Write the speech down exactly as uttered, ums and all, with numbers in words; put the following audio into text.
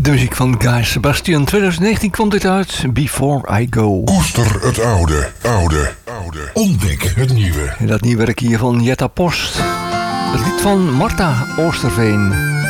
De muziek van Guy Sebastian. twintig negentien kwam dit uit. Before I Go. Koester het oude, oude, oude. Ontdek het nieuwe. En dat nieuwe werk hier van Jetta Post. Het lied van Marta Oosterveen.